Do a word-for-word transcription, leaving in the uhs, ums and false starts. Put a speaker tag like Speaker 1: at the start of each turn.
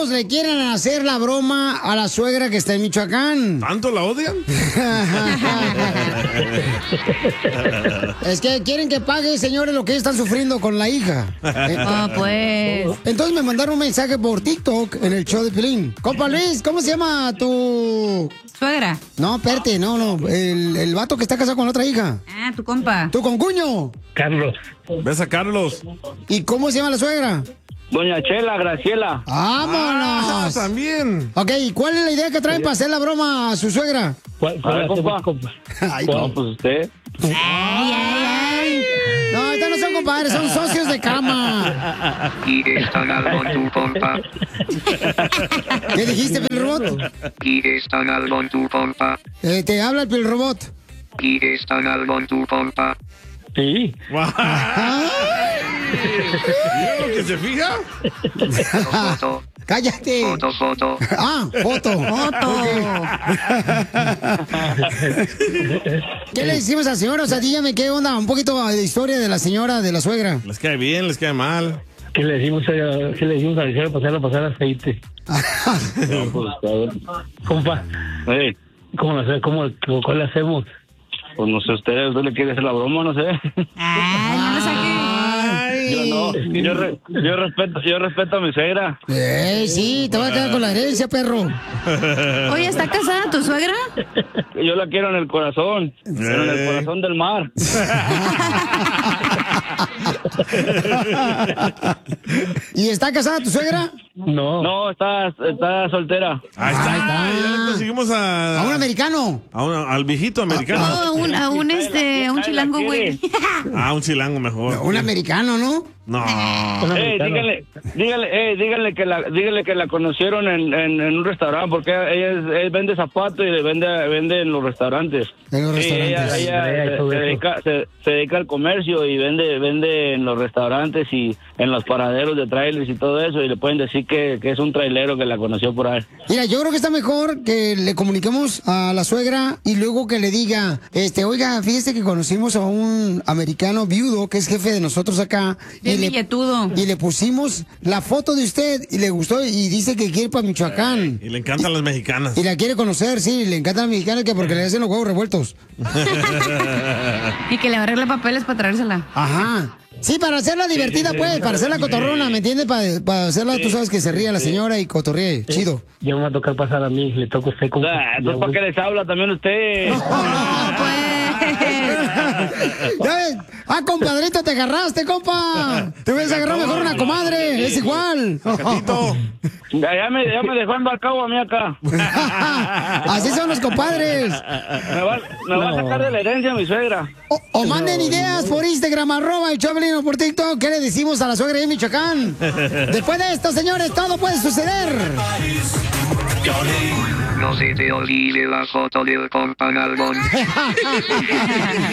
Speaker 1: todos le quieren hacer la broma a la suegra que está en Michoacán.
Speaker 2: ¿Tanto la odian?
Speaker 1: Es que quieren que pague, señores, lo que están sufriendo con la hija.
Speaker 3: Ah, pues.
Speaker 1: Entonces me mandaron un mensaje por TikTok en el show de Pelín. Compa Luis, ¿cómo se llama tu
Speaker 3: suegra?
Speaker 1: No, espérate, no, no. El, el vato que está casado con la otra hija.
Speaker 3: Ah, tu compa.
Speaker 1: ¿Tu concuño?
Speaker 4: Carlos.
Speaker 2: ¿Ves a Carlos?
Speaker 1: ¿Y cómo se llama la suegra?
Speaker 5: Doña Chela, Graciela.
Speaker 1: ¡Vámonos!
Speaker 2: Ah, también.
Speaker 1: Ok, ¿y cuál es la idea que traen para hacer la broma a su suegra?
Speaker 4: ¿Cuál,
Speaker 5: A ver,
Speaker 4: cuál
Speaker 5: compa.
Speaker 4: compa?
Speaker 1: Ay,
Speaker 5: No, pues usted.
Speaker 3: Ay, ay, ay.
Speaker 1: no, estos no son compadres, son socios de cama.
Speaker 6: Y están algo tu compa.
Speaker 1: ¿Qué dijiste, Pilrobot?
Speaker 6: Y están algo tu compa.
Speaker 1: Eh, te habla el Pilrobot.
Speaker 6: Y están algo tu compa.
Speaker 4: Sí.
Speaker 2: ¿Mira lo que se fija?
Speaker 6: Foto,
Speaker 1: ¡Cállate!
Speaker 6: foto, foto.
Speaker 1: Ah, foto.
Speaker 3: Foto.
Speaker 1: ¿Qué le decimos a la señora? O sea, dígame qué onda, un poquito de historia de la señora, de la suegra.
Speaker 2: Les cae bien, les cae mal.
Speaker 4: ¿Qué le decimos a, qué le decimos a la pasar a pasar aceite?
Speaker 5: No, pues, a ver.
Speaker 4: Compa,
Speaker 5: Ey,
Speaker 4: ¿cómo lo cómo, cuál le hacemos?
Speaker 5: pues no sé, usted, usted le quiere hacer la broma, no sé.
Speaker 3: Ay, no lo saques.
Speaker 5: Yo no, yo, re- yo respeto, yo respeto a mi suegra.
Speaker 1: Eh, sí, te vas a quedar con la herencia, perro.
Speaker 3: Oye, ¿está casada tu suegra?
Speaker 5: Yo la quiero en el corazón, pero en el corazón del mar.
Speaker 1: ¿Y está casada tu suegra?
Speaker 4: No.
Speaker 5: No, está, está soltera.
Speaker 2: Ahí está.
Speaker 1: Ahí está.
Speaker 2: Ya le conseguimos a...
Speaker 1: A un americano.
Speaker 2: a un- al viejito americano.
Speaker 3: No, a un, a un, este, a un
Speaker 5: Ay, la
Speaker 3: chilango,
Speaker 5: quiere.
Speaker 3: güey.
Speaker 2: Ah, un chilango mejor.
Speaker 1: Un americano, ¿no?
Speaker 2: No.
Speaker 4: Un
Speaker 5: Ey,
Speaker 4: americano.
Speaker 5: díganle, díganle, ey, díganle que la, díganle que la conocieron en, en, en un restaurante, porque ella, es- ella vende zapatos y le vende, vende en los restaurantes.
Speaker 1: En los
Speaker 5: Sí, ella,
Speaker 1: restaurantes.
Speaker 5: ella
Speaker 4: Ella y
Speaker 5: se,
Speaker 4: todo
Speaker 5: se
Speaker 4: eso.
Speaker 5: dedica, se, se dedica al comercio y vende, vende en los restaurantes y en los paraderos de trailers y todo eso, y le pueden decir que, que es un trailero que la conoció por ahí.
Speaker 1: Mira, yo creo que está mejor que le comuniquemos a la suegra y luego que le diga, este, oiga, fíjese que conocimos a un americano viudo que es jefe de nosotros acá.
Speaker 3: Bien
Speaker 1: le,
Speaker 3: billetudo.
Speaker 1: y le pusimos la foto de usted y le gustó y dice que quiere para Michoacán.
Speaker 2: Y le encantan las mexicanas.
Speaker 1: Y la quiere conocer, sí, le encanta a la mexicana que porque le hacen los huevos revueltos.
Speaker 3: Y que le arregle papeles para traérsela.
Speaker 1: Ajá. Sí, para hacerla divertida, pues, para hacerla cotorrona, ¿me entiendes? Para, para hacerla, tú sabes que se ría la señora y cotorree, chido.
Speaker 4: Ya me va a tocar pasar a mí, le toca a usted como...
Speaker 5: Ah, entonces, ¿para qué les habla también usted?
Speaker 3: No, pues.
Speaker 1: ¿Ya ves? Ah, compadrito, te agarraste, compa. Te hubieras agarrado mejor una comadre, es igual.
Speaker 2: Gatito.
Speaker 5: Ya, ya me, ya me dejó embarcado a mí acá.
Speaker 1: Así son los compadres.
Speaker 5: Me va, me va a sacar de la herencia mi suegra.
Speaker 1: O, o manden ideas por Instagram, arroba el Choplin, o por TikTok. ¿Qué le decimos a la suegra de Michoacán? Después de esto, señores, todo puede suceder.
Speaker 6: No se te olvide la foto del compa Nalgón.